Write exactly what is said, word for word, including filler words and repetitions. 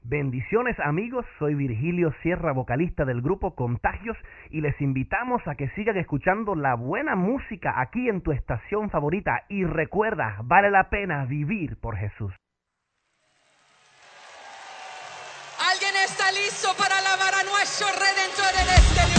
Bendiciones amigos, soy Virgilio Sierra, vocalista del grupo Contagios, y les invitamos a que sigan escuchando la buena música aquí en tu estación favorita. Y recuerda, vale la pena vivir por Jesús. ¿Alguien está listo para alabar a nuestro Redentor en este día?